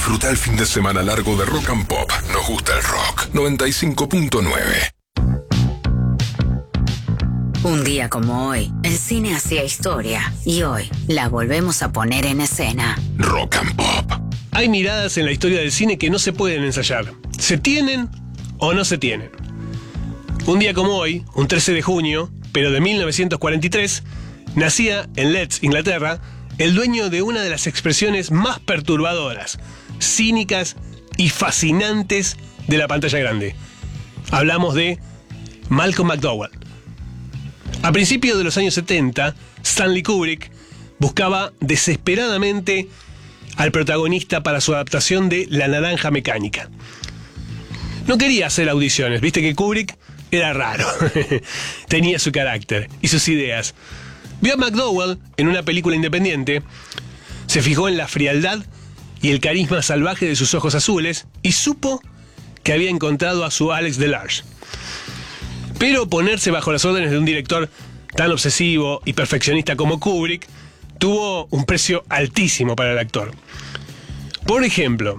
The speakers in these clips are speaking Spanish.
Disfruta el fin de semana largo de Rock and Pop. Nos gusta el rock. 95.9. Un día como hoy, el cine hacía historia y hoy la volvemos a poner en escena. Rock and Pop. Hay miradas en la historia del cine que no se pueden ensayar. ¿Se tienen o no se tienen? Un día como hoy, un 13 de junio, pero de 1943, nacía en Leeds, Inglaterra, el dueño de una de las expresiones más perturbadoras, cínicas y fascinantes de la pantalla grande. Hablamos de Malcolm McDowell. A principios de los años 70, Stanley Kubrick buscaba desesperadamente al protagonista para su adaptación de La Naranja Mecánica. No quería hacer audiciones, viste que Kubrick era raro. Tenía su carácter y sus ideas. Vio a McDowell en una película independiente, se fijó en la frialdad y el carisma salvaje de sus ojos azules y supo que había encontrado a su Alex Delarge. Pero ponerse bajo las órdenes de un director tan obsesivo y perfeccionista como Kubrick tuvo un precio altísimo para el actor. Por ejemplo,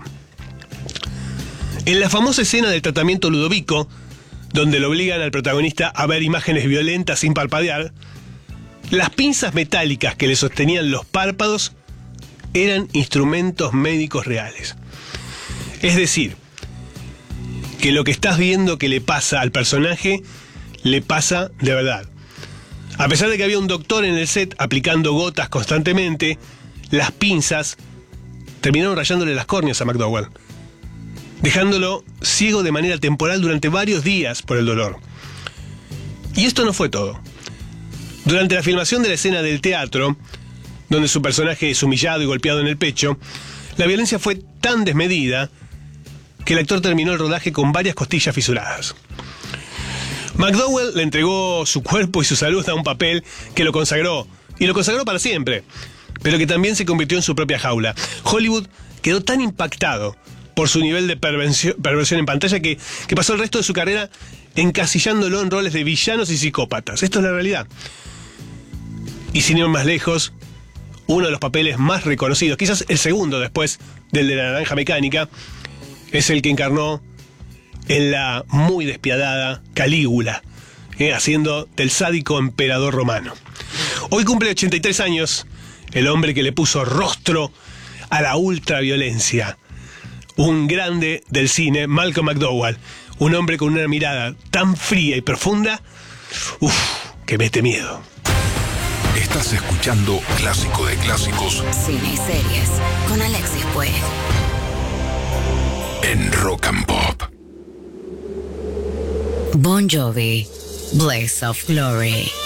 en la famosa escena del tratamiento Ludovico, donde le obligan al protagonista a ver imágenes violentas sin parpadear, las pinzas metálicas que le sostenían los párpados eran instrumentos médicos reales. Es decir, que lo que estás viendo que le pasa al personaje, le pasa de verdad. A pesar de que había un doctor en el set aplicando gotas constantemente, las pinzas terminaron rayándole las córneas a McDowell, dejándolo ciego de manera temporal durante varios días por el dolor. Y esto no fue todo. Durante la filmación de la escena del teatro, donde su personaje es humillado y golpeado en el pecho, la violencia fue tan desmedida que el actor terminó el rodaje con varias costillas fisuradas. McDowell le entregó su cuerpo y su salud a un papel que lo consagró, y lo consagró para siempre, pero que también se convirtió en su propia jaula. Hollywood quedó tan impactado por su nivel de perversión en pantalla que pasó el resto de su carrera encasillándolo en roles de villanos y psicópatas. Esto es la realidad. Y sin ir más lejos, uno de los papeles más reconocidos, quizás el segundo después del de La Naranja Mecánica, es el que encarnó en la muy despiadada Calígula, haciendo del sádico emperador romano. Hoy cumple 83 años el hombre que le puso rostro a la ultraviolencia. Un grande del cine, Malcolm McDowell. Un hombre con una mirada tan fría y profunda, que mete miedo. Estás escuchando Clásico de Clásicos. Cine y series con Alexis Puig. En Rock and Pop. Bon Jovi, Blaze of Glory.